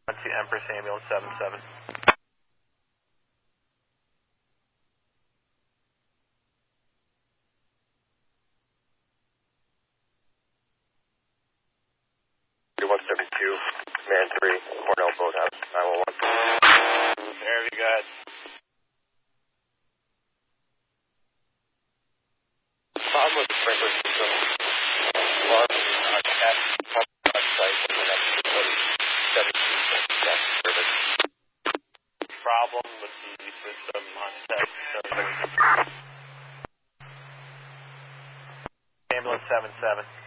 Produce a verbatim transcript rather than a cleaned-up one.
to Empress Ambulance seven seven. one seventy-two, Man three, Cornell Boathouse, nine one one. There we go. Problem with the sprinkler system. Alarm on at pump on site for the next seventeen gas service. Problem with the system on site. Ambulance seven seven.